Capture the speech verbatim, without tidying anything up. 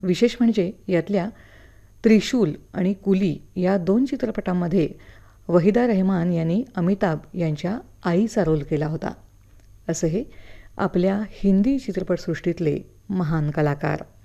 विशेष म्हणजे यातल्या त्रिशूल आणि कुली या दोन चित्रपटांमध्ये वहिदा रेहमान यांनी अमिताभ यांच्या आईचा रोल केला होता. असं हे आपल्या हिंदी चित्रपटसृष्टीतले महान कलाकार.